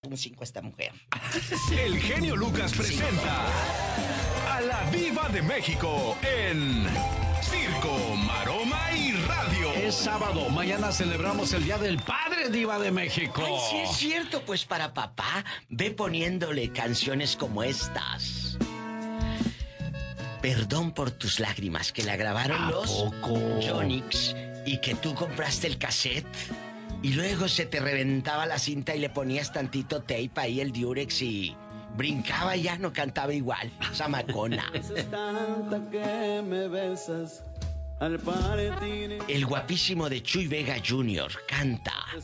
4.5 esta mujer. El genio Lucas presenta a la Diva de México en Circo, Maroma y Radio. Es sábado, mañana celebramos el Día del Padre, Diva de México. Ay, sí es cierto, pues para papá, ve poniéndole canciones como estas. Perdón por tus lágrimas, que la grabaron ¿A los poco? Yonix y que tú compraste el cassette y luego se te reventaba la cinta y le ponías tantito tape ahí, el Durex, y brincaba y ya no cantaba igual. Zamacona. Es tanta que me besas al partir. El guapísimo de Chuy Vega Jr. canta